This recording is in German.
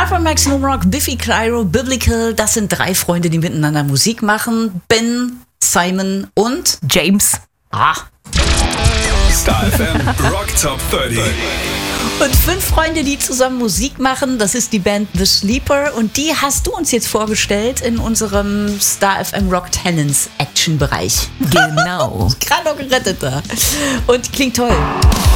Papa Maximum Rock, Biffy Clyro, Biblical, das sind 3 Freunde, die miteinander Musik machen. Ben, Simon und James. Star FM Rock Top 30. Und 5 Freunde, die zusammen Musik machen. Das ist die Band The Sleeper. Und die hast du uns jetzt vorgestellt in unserem Star FM Rock Talents Action Bereich. Genau. Gerade noch gerettet da. Und klingt toll.